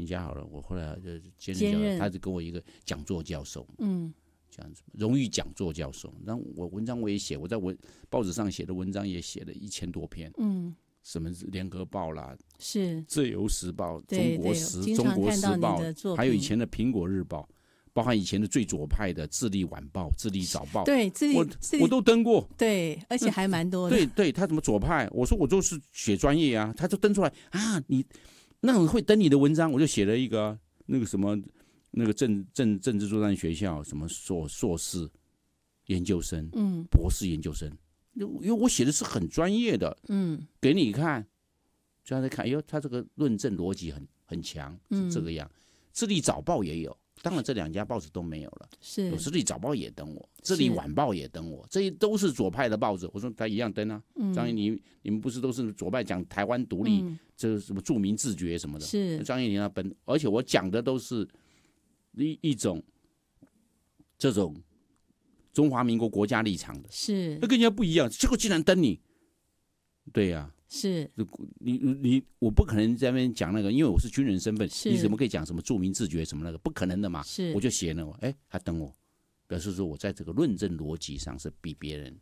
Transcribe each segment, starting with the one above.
一家好了，我后来就兼兼任任他就给我一个讲座教授，这样子荣誉讲座教授。那我文章我也写，我在报纸上写的文章也写了1000多篇，什么联合报啦， 是自由时报、 对中国时报，还有以前的苹果日报，包含以前的最左派的智利晚报、智利早报， 对， 我都登过， 对，而且还蛮多的。 对对，他怎么左派？我说我就是写专业啊，他就登出来啊，你那种会登你的文章，我就写了一个那个什么那个政治作战学校什么硕士研究生，博士研究生，因为我写的是很专业的，给你看，就在看，哎呦，他这个论证逻辑很强，是这个样。智利早报也有。当然，这2家报纸都没有了。 是， 有智利早报也登我，智利晚报也登我，这些都是左派的报纸。我说他一样登啊。张毅，你们不是都是左派讲台湾独立，这什么著名自觉什么的？ 是张毅你要登，而且我讲的都是一种这种中华民国国家立场的， 是， 那跟人家不一样。结果竟然登你，对呀、 是我不可能在那边讲那个，因为我是军人身份， 是你怎么可以讲什么著名自觉什么那个？不可能的嘛。 是， 我就写了，他登我，表示说我在这个论证逻辑上是比别人，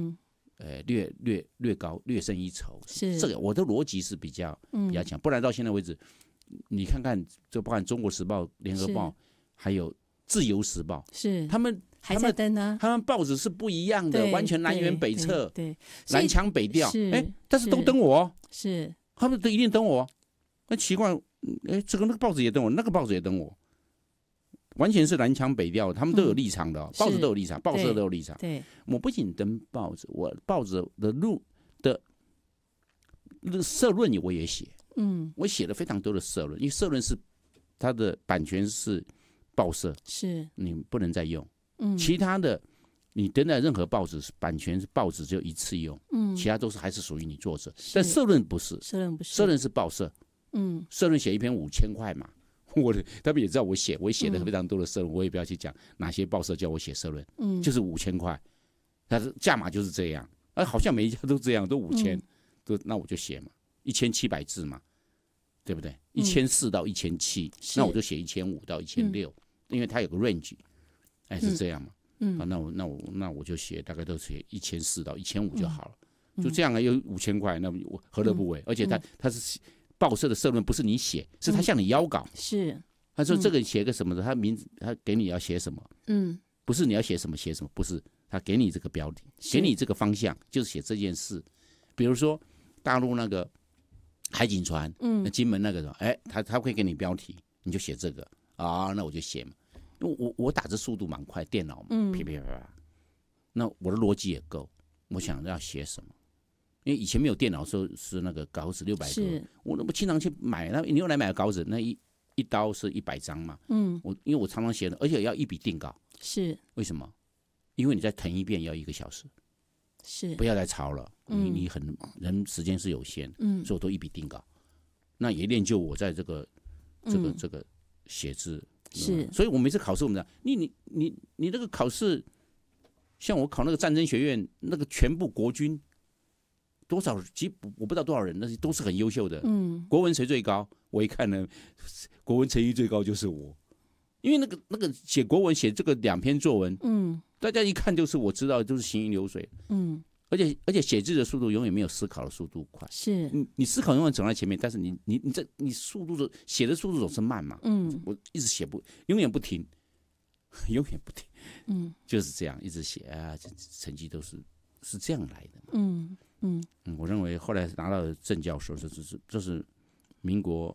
略高略胜一筹。 是这个我的逻辑是比较强，不然到现在为止，你看看，就包含《中国时报》、《联合报》，还有《自由时报》， 是他们还在登呢。 他们报纸是不一样的，完全南辕北辙， 对， 南腔北调。但是都是登我哦， 是他们都一定登我。那奇怪，这个那个报纸也登我，那个报纸也登我，完全是南腔北调，他们都有立场的，报纸都有立场，报社都有立场。 对， 我不仅登报纸，我报纸的社论我也写，我写了非常多的社论，因为社论是它的版权是报社， 是你不能再用。其他的你登在任何报纸，版权是报纸只有一次用，其他都是还是属于你作者。但社论不是，社论是报社，社论写一篇5000块嘛。他们也知道我写的非常多的社论，我也不要去讲哪些报社叫我写社论，就是5000块，但是价码就是这样，好像每一家都这样，都5000，那我就写嘛，1700字嘛，对不对？1400到1700，那我就写1500到1600，因为它有个 range， 是这样嘛。那我就写大概都写1400到1500就好了，就这样有5000块，那我何乐不为？而且他是报社的社论，不是你写，是他向你邀稿， 是他说这个写个什么的，他名字他给你要写什么，不是你要写什么写什么，不是他给你这个标题，给你这个方向，就是写这件事。比如说大陆那个海警船，那金门那个的，他会给你标题，你就写这个啊，那我就写嘛。因为我打字速度蛮快，电脑嘛，噼噼啪啪，那我的逻辑也够。我想要写什么？因为以前没有电脑的时候是那个稿纸600多，我经常去买，那你又来买稿纸，那一刀是100张嘛，因为我常常写的，而且要一笔定稿， 是为什么？因为你再誊一遍要1个小时， 是不要再抄了，你人时间是有限，所以我都一笔定稿，那也练就我在这个写字。 是， 所以我每次考试，我们讲你那个考试，像我考那个战争学院，那个全部国军多少，其实我不知道多少人，那些都是很优秀的。国文谁最高？我一看呢，国文成绩最高就是我，因为那个写国文写这个2篇作文，大家一看就是我知道，就是行云流水，而且写字的速度永远没有思考的速度快。 是， 你思考永远走在前面，但是你速度写的速度总是慢嘛。我一直写永远不停，永远不停。就是这样一直写啊，成绩都是这样来的嘛。我认为后来拿到正教授，这是民国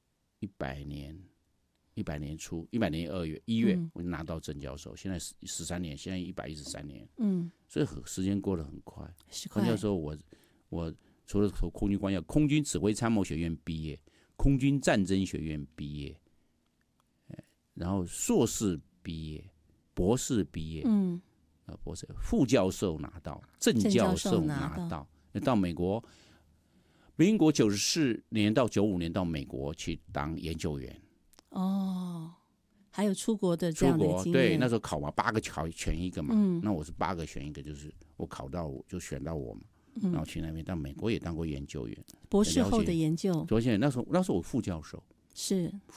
100年初，100年1月，我就拿到正教授。现在13年，现在113年。所以时间过得很快。那时候我除了从空军官校，空军指挥参谋学院毕业，空军战争学院毕业，然后硕士毕业，博士毕业，博士副教授拿到，正教授拿到，到美国，民国94年到95年到美国去当研究员。 还有出国的这样的经验。 对，那时候考嘛，8个考选一个嘛，那我是8个选一个，就是我考到我就选到我嘛，然后去那边，到美国也当过研究员， 博士后的研究。 而且那时候我副教授，